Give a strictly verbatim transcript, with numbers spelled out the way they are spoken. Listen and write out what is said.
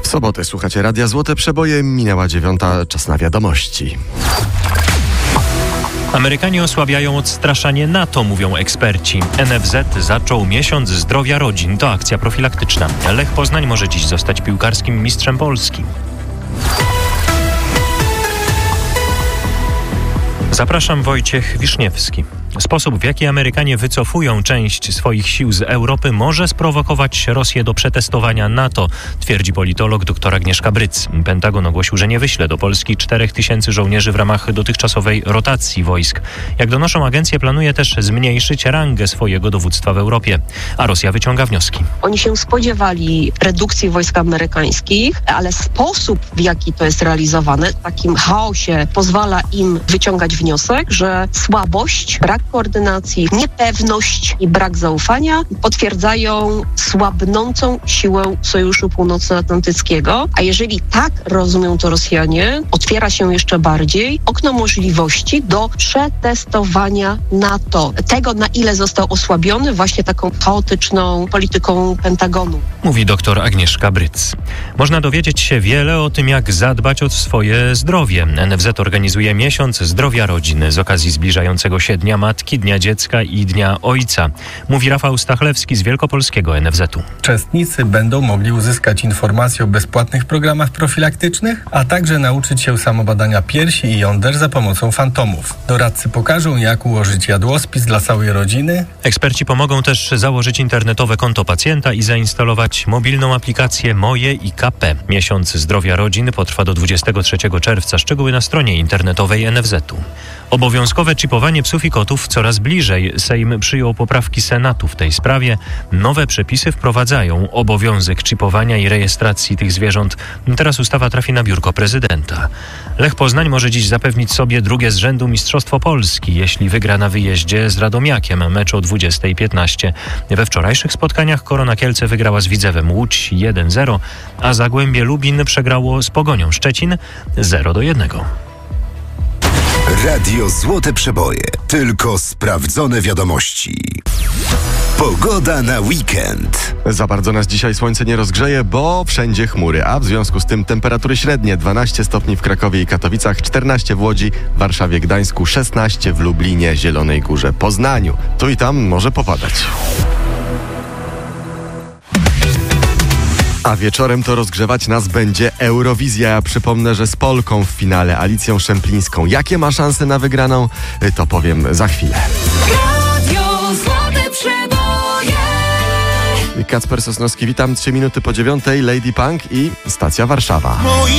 sobotę słuchacie Radia Złote Przeboje, minęła dziewiąta, czas na wiadomości. Amerykanie osłabiają odstraszanie NATO, mówią eksperci. N F Z zaczął miesiąc zdrowia rodzin. To akcja profilaktyczna. Lech Poznań może dziś zostać piłkarskim mistrzem Polski. Zapraszam, Wojciech Wiszniewski. Sposób, w jaki Amerykanie wycofują część swoich sił z Europy, może sprowokować Rosję do przetestowania NATO, twierdzi politolog dr Agnieszka Bryc. Pentagon ogłosił, że nie wyśle do Polski czterech tysięcy żołnierzy w ramach dotychczasowej rotacji wojsk. Jak donoszą agencje, planuje też zmniejszyć rangę swojego dowództwa w Europie, a Rosja wyciąga wnioski. Oni się spodziewali redukcji wojsk amerykańskich, ale sposób, w jaki to jest realizowane, w takim chaosie, pozwala im wyciągać wniosek, że słabość, brak koordynacji, niepewność i brak zaufania potwierdzają słabnącą siłę Sojuszu Północnoatlantyckiego, a jeżeli tak rozumieją to Rosjanie, otwiera się jeszcze bardziej okno możliwości do przetestowania NATO. Tego, na ile został osłabiony właśnie taką chaotyczną polityką Pentagonu. Mówi dr Agnieszka Bryc. Można dowiedzieć się wiele o tym, jak zadbać o swoje zdrowie. N F Z organizuje miesiąc zdrowia rodziny z okazji zbliżającego się Dnia Matki, Dnia Dziecka i Dnia Ojca. Mówi Rafał Stachlewski z Wielkopolskiego N F Z-u. Uczestnicy będą mogli uzyskać informacje o bezpłatnych programach profilaktycznych, a także nauczyć się samobadania piersi i jąder za pomocą fantomów. Doradcy pokażą, jak ułożyć jadłospis dla całej rodziny. Eksperci pomogą też założyć internetowe konto pacjenta i zainstalować mobilną aplikację Moje I K P. Miesiąc zdrowia rodzin potrwa do dwudziestego trzeciego czerwca. Szczegóły na stronie internetowej N F Z-u. Obowiązkowe czipowanie psów i kotów coraz bliżej. Sejm przyjął poprawki Senatu w tej sprawie. Nowe przepisy wprowadzają obowiązek czipowania i rejestracji tych zwierząt. Teraz ustawa trafi na biurko prezydenta. Lech Poznań może dziś zapewnić sobie drugie z rzędu Mistrzostwo Polski, jeśli wygra na wyjeździe z Radomiakiem mecz o dwudziestej piętnaście. We wczorajszych spotkaniach Korona Kielce wygrała z Widzewem Łódź jeden zero, a Zagłębie Lubin przegrało z Pogonią Szczecin zero do jednego. Radio Złote Przeboje. Tylko sprawdzone wiadomości. Pogoda na weekend. Za bardzo nas dzisiaj słońce nie rozgrzeje, bo wszędzie chmury, a w związku z tym temperatury średnie: dwanaście stopni w Krakowie i Katowicach, czternaście w Łodzi, Warszawie, Gdańsku, szesnaście w Lublinie, Zielonej Górze, Poznaniu. Tu i tam może popadać. A wieczorem to rozgrzewać nas będzie Eurowizja. Przypomnę, że z Polką w finale, Alicją Szemplińską. Jakie ma szanse na wygraną, to powiem za chwilę. Radio Złote Przeboje. Kacper Sosnowski, witam. Trzy minuty po dziewiątej, Lady Punk i Stacja Warszawa. Moi